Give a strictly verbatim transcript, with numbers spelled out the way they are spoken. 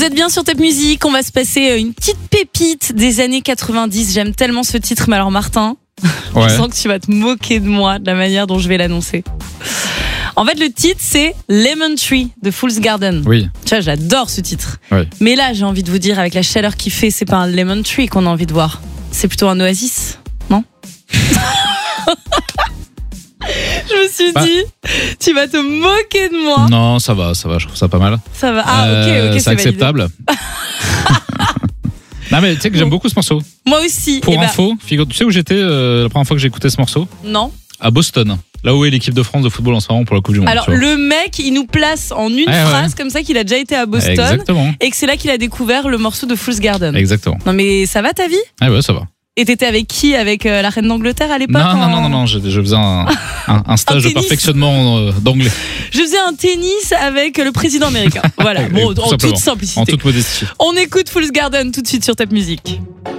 êtes bien sur Top Music, on va se passer une petite pépite des années quatre-vingt-dix. J'aime tellement ce titre, mais alors Martin, Ouais. je sens que tu vas te moquer de moi, de la manière dont je vais l'annoncer. En fait, le titre, c'est Lemon Tree de Fool's Garden. Oui. Tu vois, j'adore ce titre. Oui. Mais là, j'ai envie de vous dire, avec la chaleur qu'il fait, c'est pas un Lemon Tree qu'on a envie de voir. C'est plutôt un oasis, non? Je me suis bah. dit, tu vas te moquer de moi. Non, ça va, ça va, je trouve ça pas mal. Ça va. Ah, ok, ok, Euh, c'est c'est acceptable. Non, mais tu sais que j'aime beaucoup ce morceau. Moi aussi. Pour Eh ben, info, figure, tu sais où j'étais euh, la première fois que j'ai écouté ce morceau? non. À Boston, là où est l'équipe de France de football en ce moment pour la Coupe du Monde. Alors, tu vois. le mec, il nous place en une Ouais, phrase ouais. comme ça qu'il a déjà été à Boston Exactement. et que c'est là qu'il a découvert le morceau de Fool's Garden. Exactement. Non, mais ça va ta vie? Ah ouais, ça va. Et t'étais avec qui? Avec euh, la reine d'Angleterre à l'époque? Non, non, en- non, non, non, je, je faisais un, un, un stage Un de tennis. perfectionnement euh, d'anglais. Je faisais un tennis avec le président américain. Voilà, bon, Tout en simplement. toute simplicité. En toute modestie. On écoute Fool's Garden tout de suite sur Top Music.